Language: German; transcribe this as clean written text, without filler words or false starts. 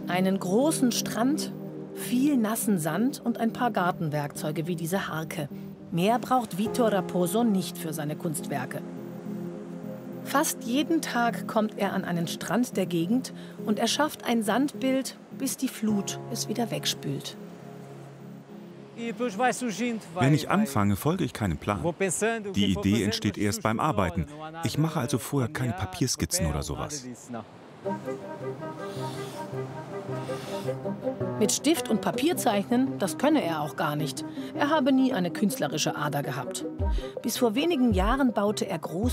Einen großen Strand, viel nassen Sand und ein paar Gartenwerkzeuge wie diese Harke. Mehr braucht Vitor Raposo nicht für seine Kunstwerke. Fast jeden Tag kommt er an einen Strand der Gegend und erschafft ein Sandbild, bis die Flut es wieder wegspült. Wenn ich anfange, folge ich keinem Plan. Die Idee entsteht erst beim Arbeiten. Ich mache also vorher keine Papierskizzen oder sowas. Mit Stift und Papier zeichnen, das könne er auch gar nicht. Er habe nie eine künstlerische Ader gehabt. Bis vor wenigen Jahren baute er große